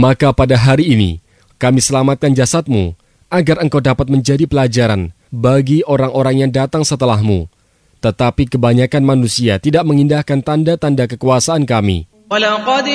Maka pada hari ini, kami selamatkan jasadmu, agar engkau dapat menjadi pelajaran bagi orang-orang yang datang setelahmu. Tetapi kebanyakan manusia tidak mengindahkan tanda-tanda kekuasaan kami.